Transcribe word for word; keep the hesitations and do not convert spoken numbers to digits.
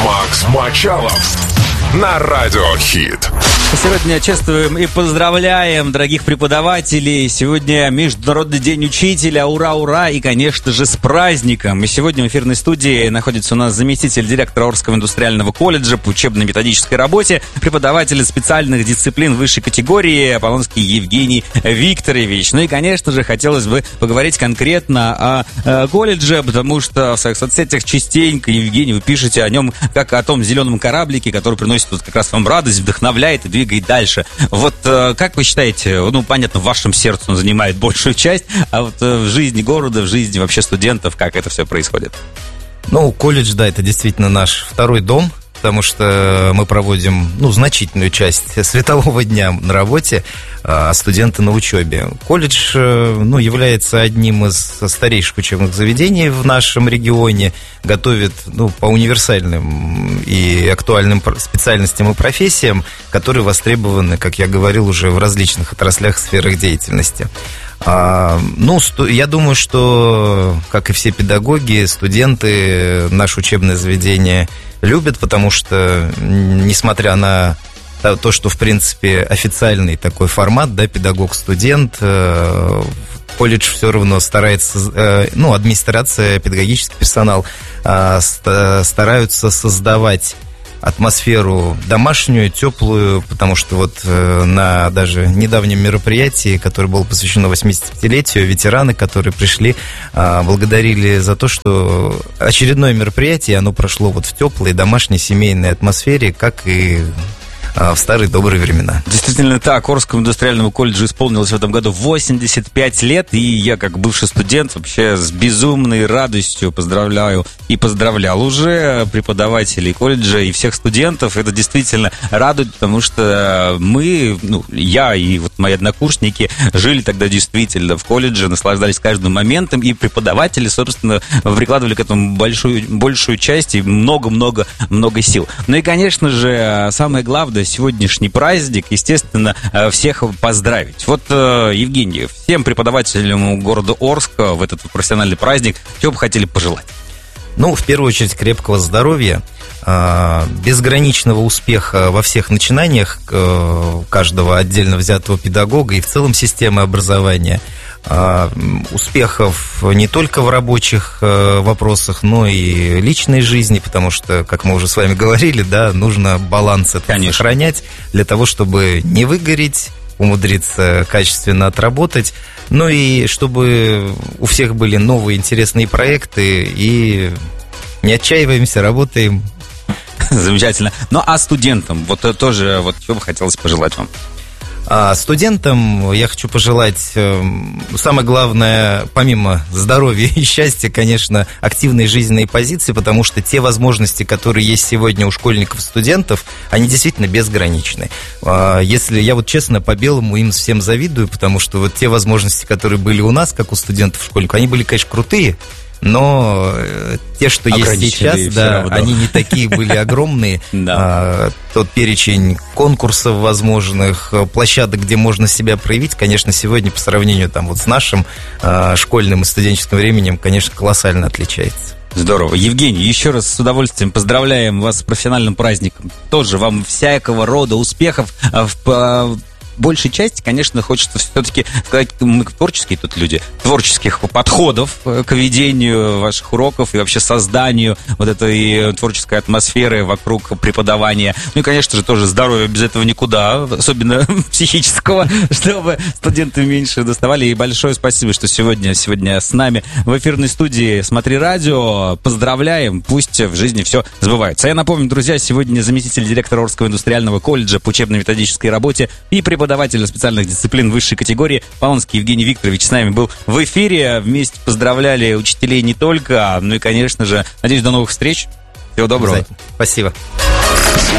Макс Мочалов на Радио Хит. Сегодня чествуем и поздравляем дорогих преподавателей. Сегодня Международный день учителя. Ура, ура! И, конечно же, с праздником. И сегодня в эфирной студии находится у нас заместитель директора Орского индустриального колледжа по учебно-методической работе, преподаватель специальных дисциплин высшей категории Аполлонский Евгений Викторович. Ну и, конечно же, хотелось бы поговорить конкретно о, о колледже, потому что в своих соцсетях частенько, Евгений, вы пишете о нем как о том зеленом кораблике, который приносит вот как раз вам радость, вдохновляет и двигает дальше. Вот как вы считаете, ну, понятно, в вашем сердце он занимает большую часть, а вот в жизни города, в жизни вообще студентов, как это все происходит? Ну, колледж, да, это действительно наш второй дом, потому что мы проводим, ну, значительную часть светового дня на работе, а студенты на учебе. Колледж, ну, является одним из старейших учебных заведений в нашем регионе, готовит, ну, по универсальным и актуальным специальностям и профессиям, которые востребованы, как я говорил, уже в различных отраслях, сферах деятельности. А, ну, я думаю, что, как и все педагоги, студенты наше учебное заведение любят, потому что, несмотря на то, что, в принципе, официальный такой формат, да, педагог-студент, колледж все равно старается, ну, администрация, педагогический персонал стараются создавать атмосферу домашнюю, теплую, потому что вот на даже недавнем мероприятии, которое было посвящено восьмидесятипятилетию, ветераны, которые пришли, благодарили за то, что очередное мероприятие, оно прошло вот в теплой домашней семейной атмосфере, как и в старые добрые времена. Действительно так, Орскому индустриальному колледжу исполнилось в этом году восемьдесят пять лет, и я, как бывший студент, вообще с безумной радостью поздравляю и поздравлял уже преподавателей колледжа и всех студентов. Это действительно радует, потому что мы, ну, я и вот мои однокурсники жили тогда действительно в колледже, наслаждались каждым моментом, и преподаватели, собственно, прикладывали к этому большую, большую часть и много-много-много сил. Ну и, конечно же, самое главное, сегодняшний праздник, естественно, всех поздравить. Вот, Евгений, всем преподавателям города Орска в этот профессиональный праздник, чего бы хотели пожелать? Ну, в первую очередь, крепкого здоровья, безграничного успеха во всех начинаниях каждого отдельно взятого педагога и в целом системы образования, успехов не только в рабочих вопросах, но и личной жизни, потому что, как мы уже с вами говорили, да, нужно баланс этот сохранять для того, чтобы не выгореть, умудриться качественно отработать, ну и чтобы у всех были новые интересные проекты, и не отчаиваемся, работаем. Замечательно. Ну а студентам, вот тоже, вот что бы хотелось пожелать вам? А студентам я хочу пожелать, самое главное, помимо здоровья и счастья, конечно, активной жизненной позиции, потому что те возможности, которые есть сегодня у школьников и студентов, они действительно безграничны. Если я вот честно по-белому им всем завидую, потому что вот те возможности, которые были у нас, как у студентов-школьников, они были, конечно, крутые, но те, что есть сейчас, да, они не такие были огромные. Да. Тот перечень конкурсов возможных, площадок, где можно себя проявить, конечно, сегодня по сравнению там, вот с нашим школьным и студенческим временем, конечно, колоссально отличается. Здорово. Евгений, еще раз с удовольствием поздравляем вас с профессиональным праздником. Тоже вам всякого рода успехов в большей части, конечно, хочется все-таки сказать, мы творческие тут люди, творческих подходов к ведению ваших уроков и вообще созданию вот этой творческой атмосферы вокруг преподавания. Ну и, конечно же, тоже здоровье, без этого никуда, особенно психического, чтобы студенты меньше доставали. И большое спасибо, что сегодня, сегодня с нами в эфирной студии «Смотри радио». Поздравляем, пусть в жизни все сбывается. А я напомню, друзья, сегодня заместитель директора Орского индустриального колледжа по учебно-методической работе и преподаватель преподаватель специальных дисциплин высшей категории Аполлонский Евгений Викторович с нами был в эфире. Вместе поздравляли учителей не только, но и, конечно же, надеюсь, до новых встреч. Всего доброго. Спасибо.